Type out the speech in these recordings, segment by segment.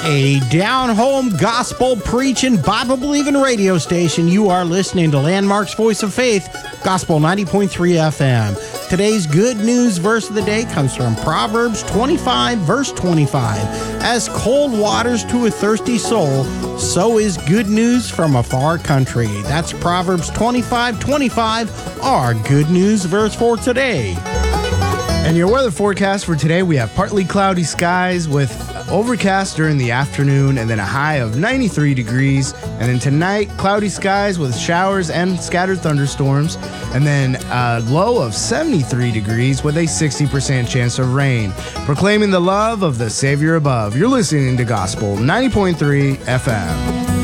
A down-home, gospel-preaching, Bible-believing radio station. You are listening to Landmark's Voice of Faith, Gospel 90.3 FM. Today's good news verse of the day comes from Proverbs 25, verse 25. As cold waters to a thirsty soul, so is good news from a far country. That's Proverbs 25, 25, our good news verse for today. And your weather forecast for today, we have partly cloudy skies with overcast during the afternoon and then a high of 93 degrees. And then tonight, cloudy skies with showers and scattered thunderstorms. And then a low of 73 degrees with a 60% chance of rain. Proclaiming the love of the Savior above. You're listening to Gospel 90.3 FM.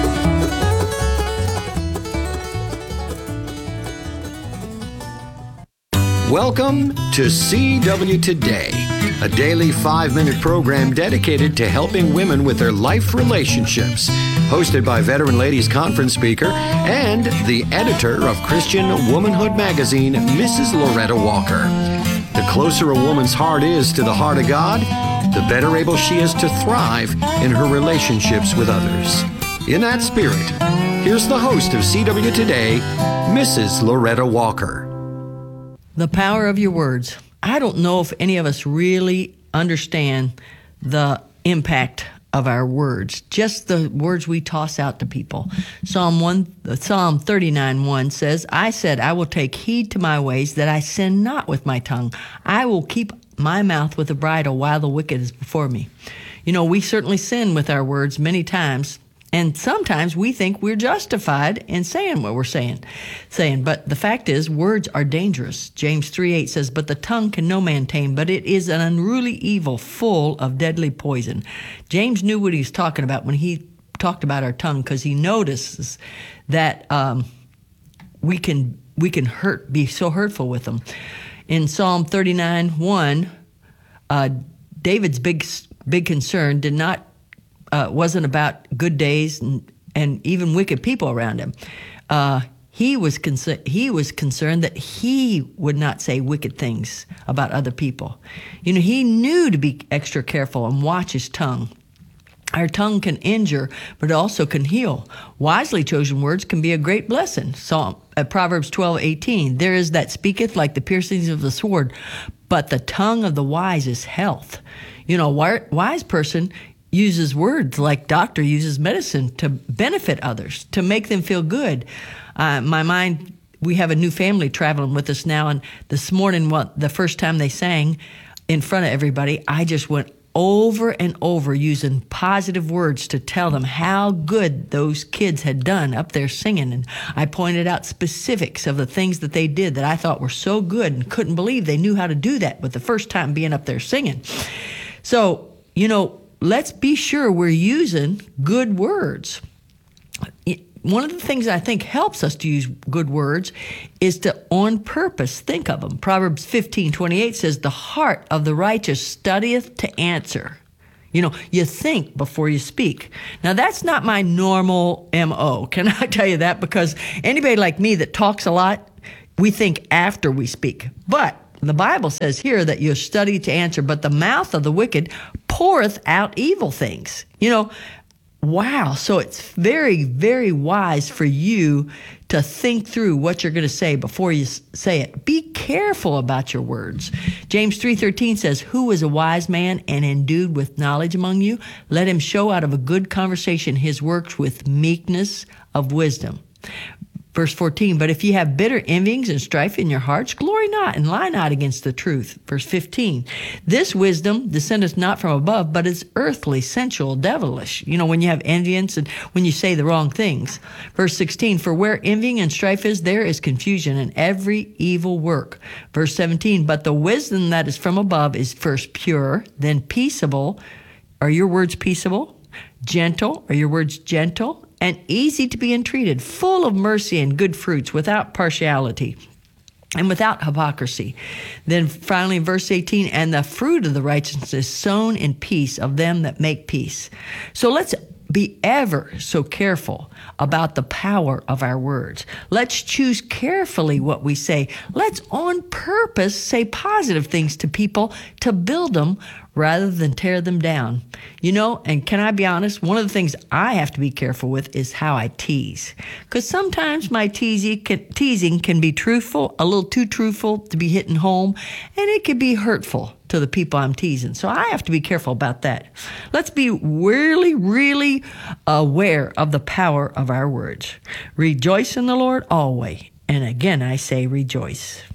Welcome to CW Today, a daily 5-minute program dedicated to helping women with their life relationships. Hosted by veteran ladies conference speaker and the editor of Christian Womanhood magazine, Mrs. Loretta Walker. The closer a woman's heart is to the heart of God, the better able she is to thrive in her relationships with others. In that spirit, here's the host of CW Today, Mrs. Loretta Walker. The power of your words. I don't know if any of us really understand the impact of our words, just the words we toss out to people. Psalm 39:1 says, I said, I will take heed to my ways that I sin not with my tongue. I will keep my mouth with a bridle while the wicked is before me. You know, we certainly sin with our words many times. And sometimes we think we're justified in saying what we're saying. But the fact is, words are dangerous. James 3:8 says, but the tongue can no man tame, but it is an unruly evil full of deadly poison. James knew what he was talking about when he talked about our tongue, because he notices that we can be so hurtful with them. In Psalm 39:1, David's big concern wasn't about good days and even wicked people around him. He was concerned that he would not say wicked things about other people. You know, he knew to be extra careful and watch his tongue. Our tongue can injure, but it also can heal. Wisely chosen words can be a great blessing. Proverbs 12:18, there is that speaketh like the piercings of the sword, but the tongue of the wise is health. You know, a wise person uses words like doctor uses medicine to benefit others, to make them feel good. We have a new family traveling with us now, and this morning, the first time they sang in front of everybody, I just went over and over using positive words to tell them how good those kids had done up there singing. And I pointed out specifics of the things that they did that I thought were so good and couldn't believe they knew how to do that with the first time being up there singing. So, you know, let's be sure we're using good words. One of the things I think helps us to use good words is to, on purpose, think of them. Proverbs 15:28 says, the heart of the righteous studieth to answer. You know, you think before you speak. Now, that's not my normal MO. Can I tell you that? Because anybody like me that talks a lot, we think after we speak. But the Bible says here that you study to answer, but the mouth of the wicked poureth out evil things. You know, wow. So it's very, very wise for you to think through what you're going to say before you say it. Be careful about your words. James 3:13 says, who is a wise man and endued with knowledge among you? Let him show out of a good conversation his works with meekness of wisdom. Verse 14, but if ye have bitter envyings and strife in your hearts, glory not and lie not against the truth. Verse 15, this wisdom descendeth not from above, but is earthly, sensual, devilish. You know, when you have envyings and when you say the wrong things. Verse 16, for where envying and strife is, there is confusion and every evil work. Verse 17, but the wisdom that is from above is first pure, then peaceable. Are your words peaceable? Gentle. Are your words gentle? And easy to be entreated, full of mercy and good fruits, without partiality and without hypocrisy. Then finally, verse 18, and the fruit of the righteousness is sown in peace of them that make peace. So let's be ever so careful about the power of our words. Let's choose carefully what we say. Let's on purpose say positive things to people to build them rather than tear them down. You know, and can I be honest? One of the things I have to be careful with is how I tease. Because sometimes my teasing can be truthful, a little too truthful to be hitting home, and it can be hurtful to the people I'm teasing. So I have to be careful about that. Let's be really, really aware of the power of our words. Rejoice in the Lord always. And again, I say rejoice.